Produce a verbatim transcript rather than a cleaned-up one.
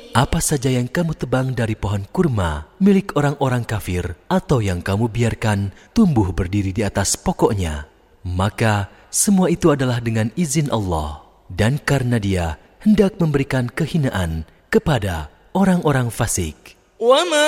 Apa saja yang kamu tebang dari pohon kurma milik orang-orang kafir atau yang kamu biarkan tumbuh berdiri di atas pokoknya, maka semua itu adalah dengan izin Allah dan karena Dia hendak memberikan kehinaan kepada orang-orang fasik.